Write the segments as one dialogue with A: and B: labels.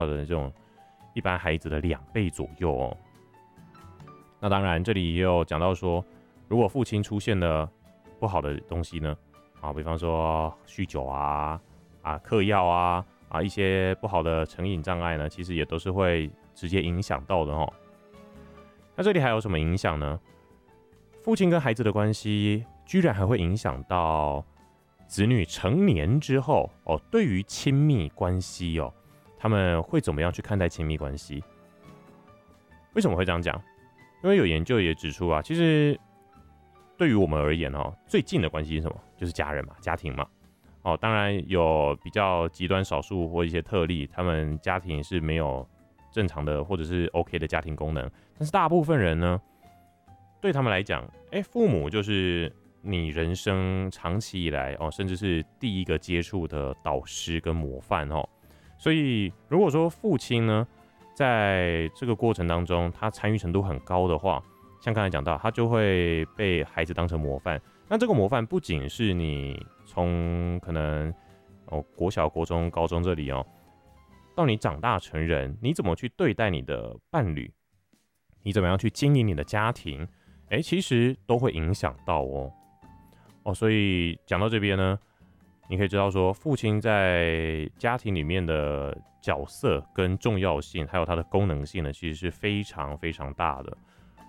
A: 的这种一般孩子的2倍左右哦。那当然，这里也有讲到说，如果父亲出现了不好的东西呢，比方说酗酒嗑药一些不好的成瘾障碍呢，其实也都是会直接影响到的哦。那这里还有什么影响呢？父亲跟孩子的关系，居然还会影响到子女成年之后对于亲密关系他们会怎么样去看待亲密关系？为什么会这样讲？因为有研究也指出其实对于我们而言最近的关系是什么？就是家人嘛，家庭嘛。当然有比较极端少数或一些特例，他们家庭是没有正常的或者是 OK 的家庭功能，但是大部分人呢，对他们来讲，父母就是你人生长期以来甚至是第一个接触的导师跟模范所以如果说父亲呢，在这个过程当中，他参与程度很高的话，像刚才讲到，他就会被孩子当成模范。那这个模范不仅是你从可能国小、国中、高中这里到你长大成人，你怎么去对待你的伴侣，你怎么样去经营你的家庭，其实都会影响到所以讲到这边呢，你可以知道说，父亲在家庭里面的角色跟重要性，还有它的功能性呢，其实是非常非常大的。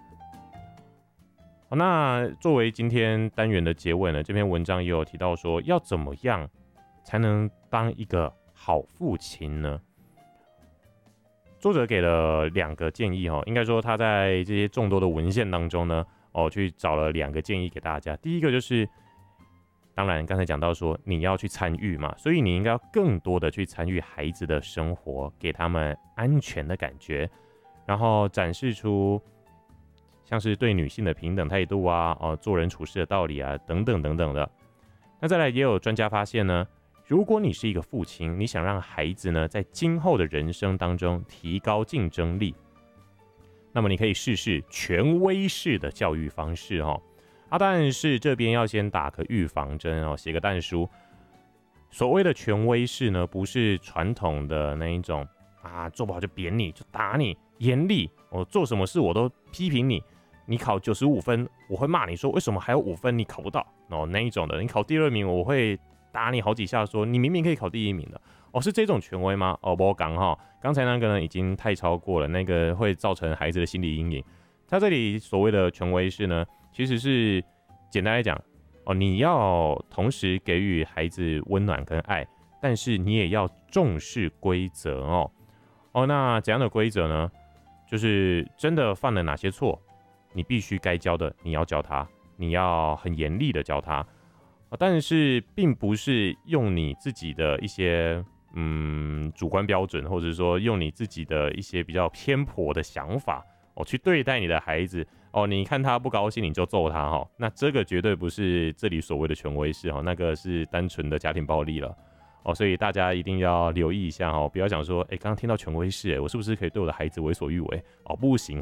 A: 那作为今天单元的结尾呢，这篇文章也有提到说，要怎么样才能当一个好父亲呢？作者给了2个建议应该说他在这些众多的文献当中呢，去找了2个建议给大家。第一个就是，当然刚才讲到说你要去参与嘛，所以你应该要更多的去参与孩子的生活，给他们安全的感觉，然后展示出像是对女性的平等态度做人处事的道理等等等等的。那再来也有专家发现呢，如果你是一个父亲，你想让孩子呢在今后的人生当中提高竞争力，那么你可以试试权威式的教育方式但是这边要先打个预防针写个但书。所谓的权威式呢，不是传统的那一种做不好就扁你，就打你，严厉，我做什么事我都批评你，你考95分，我会骂你说为什么还有5分你考不到那一种的。你考第2名，我会打你好几下说你明明可以考第1名的是这种权威吗？不讲刚才那个呢已经太超过了，那个会造成孩子的心理阴影。他这里所谓的权威式呢，其实是简单来讲你要同时给予孩子温暖跟爱，但是你也要重视规则那怎样的规则呢？就是真的犯了哪些错，你必须该教的你要教他，你要很严厉的教他但是并不是用你自己的一些主观标准，或者说用你自己的一些比较偏颇的想法去对待你的孩子你看他不高兴你就揍他那这个绝对不是这里所谓的权威式那个是单纯的家庭暴力了所以大家一定要留意一下不要想说刚刚听到权威式我是不是可以对我的孩子为所欲为不行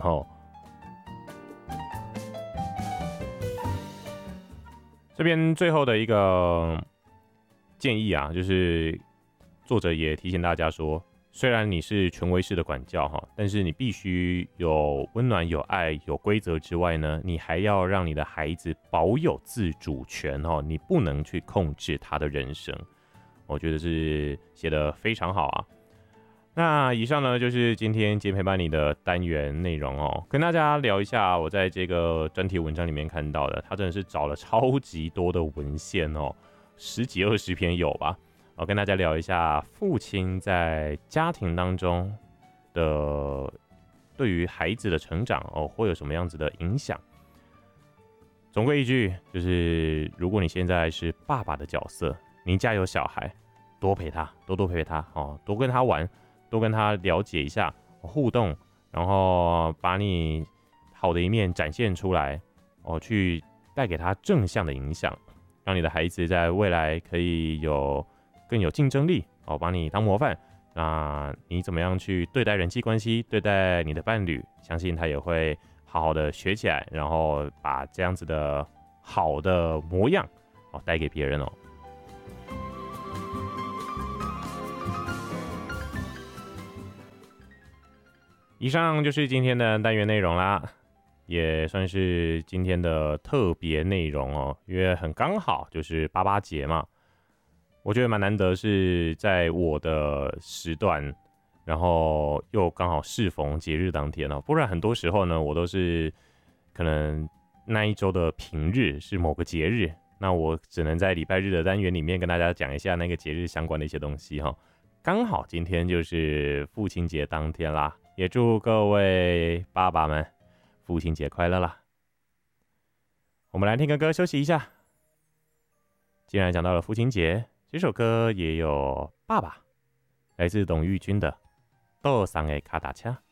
A: 这边最后的一个建议就是作者也提醒大家说，虽然你是权威式的管教但是你必须有温暖、有爱、有规则之外呢，你还要让你的孩子保有自主权你不能去控制他的人生。我觉得是写得非常好那以上呢就是今天今天陪伴你的单元内容跟大家聊一下我在这个专题文章里面看到的，他真的是找了超级多的文献10几20篇有吧。跟大家聊一下父亲在家庭当中的对于孩子的成长会有什么样子的影响。总归一句，就是如果你现在是爸爸的角色，你家有小孩，多陪他，多陪他多跟他玩，多跟他了解一下互动，然后把你好的一面展现出来去带给他正向的影响，让你的孩子在未来可以更有竞争力把你当模范。那你怎么样去对待人际关系，对待你的伴侣，相信他也会好好的学起来，然后把这样子的好的模样带给别人以上就是今天的单元内容啦，也算是今天的特别内容哦，因为很刚好就是88节嘛，我觉得蛮难得是在我的时段，然后又刚好适逢节日当天哦，不然很多时候呢，我都是可能那一周的平日是某个节日，那我只能在礼拜日的单元里面跟大家讲一下那个节日相关的一些东西哈。刚好今天就是父亲节当天啦，也祝各位爸爸们父亲节快乐啦！我们来听个歌休息一下。既然讲到了父亲节，这首歌也有爸爸，来自董玉君的《豆上的卡达恰》。